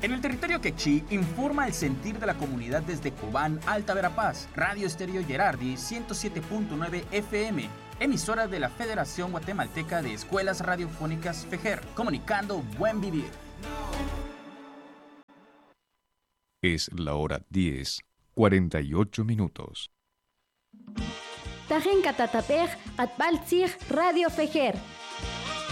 En el territorio quechí, informa el sentir de la comunidad desde Cobán, Alta Verapaz, Radio Estéreo Gerardi 107.9 FM, emisora de la Federación Guatemalteca de Escuelas Radiofónicas FEGER, comunicando buen vivir. Es la hora 10:48. Tajen Catatapej, Atbaltzig, Radio FEGER.